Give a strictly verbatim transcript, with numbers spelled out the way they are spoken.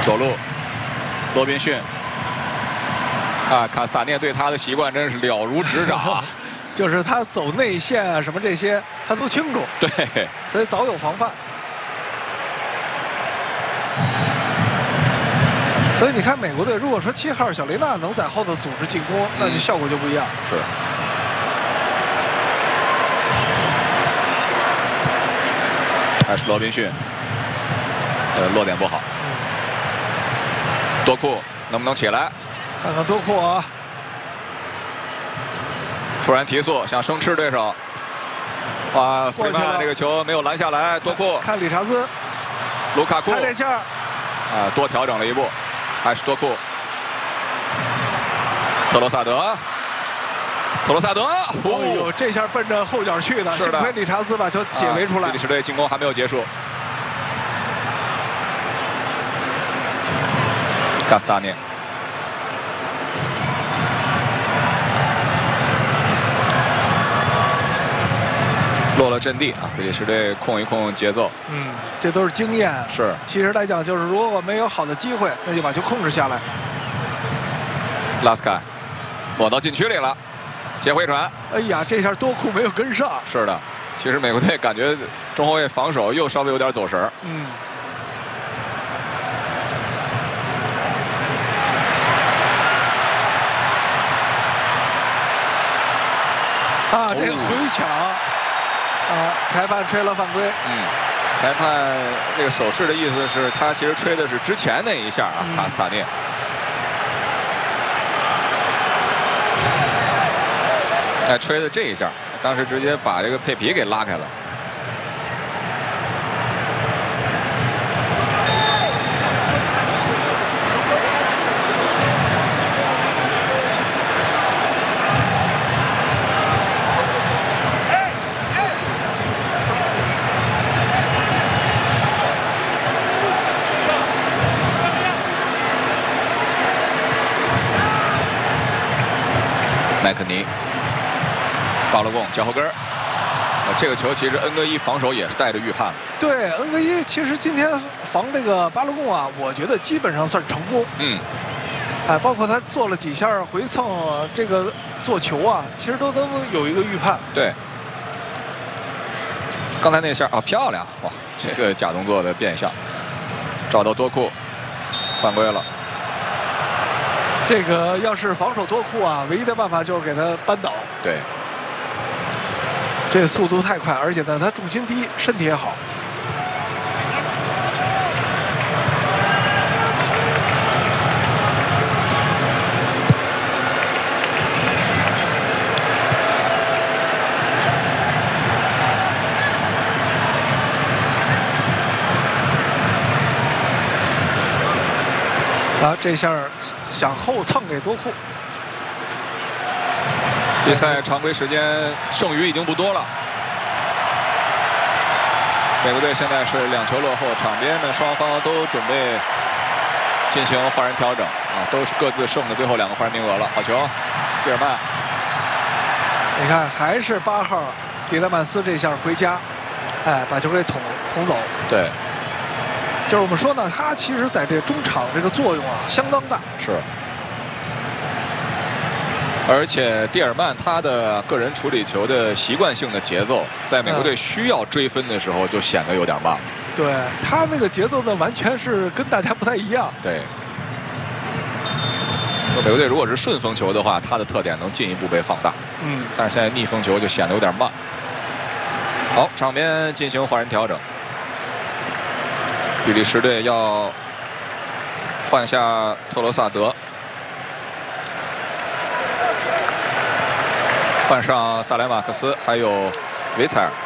左路，罗宾逊。啊，卡斯塔涅对他的习惯真是了如指掌， 就是他走内线啊什么这些他都清楚， 对， 所以早有防范。所以你看美国队，如果说七号小雷纳能在后头组织进攻，那就效果就不一样。 是。还是罗宾逊，呃，落点不好。 嗯、 多库能不能起来？ 看看多库啊！ 突然提速，想生吃对手。哇，弗里曼这个球没有拦下来。多库看理查兹， 卢卡库看这下， 啊，多调整了一步，还是多库。特罗萨德，特罗萨德， 哦呦，这下奔着后脚去的，幸亏理查兹把球解围出来。 比利时队进攻还没有结束。卡斯塔涅。落了阵地啊，比利时队控一控节奏。 嗯，这都是经验。 是， 其实来讲，就是如果没有好的机会，那就把球控制下来。 拉斯凯抹到禁区里了，斜回传。 哎呀，这下多库没有跟上。 是的，其实美国队感觉中后卫防守又稍微有点走神儿。 嗯。啊，这个回抢。啊！裁判吹了犯规。 嗯，裁判这个手势的意思是他其实吹的是之前那一下啊，嗯、卡斯塔涅。哎，吹的这一下，当时直接把这个佩皮给拉开了。麦克尼，巴洛贡脚后跟儿，这个球其实恩格伊防守也是带着预判的。 对，恩格伊其实今天防这个巴洛贡啊，我觉得基本上算成功。 嗯， 哎，包括他做了几下回蹭这个做球啊，其实都都有一个预判。 对，刚才那下啊漂亮哇，这个假动作的变向，找到多库，犯规了。 这个要是防守多库啊，唯一的办法就是给他扳倒。 对， 这速度太快，而且呢，他重心低，身体也好。啊，这下想后蹭给多库。 比赛常规时间剩余已经不多了，美国队现在是两球落后，场边呢双方都准备进行换人调整啊，都是各自剩的最后两个换人名额了。好球，蒂尔曼。 你看，还是八号迪勒曼斯这下回家，哎，把球给捅捅走。 对。 就是我们说呢，他其实在这中场这个作用啊相当大。 是，而且蒂尔曼他的个人处理球的习惯性的节奏，在美国队需要追分的时候就显得有点慢。 对他那个节奏呢，完全是跟大家不太一样。 对，美国队如果是顺风球的话，他的特点能进一步被放大。 嗯， 但是现在逆风球就显得有点慢。好，场边进行换人调整。比利时队要换下特罗萨德，换上萨莱马克斯，还有维采尔。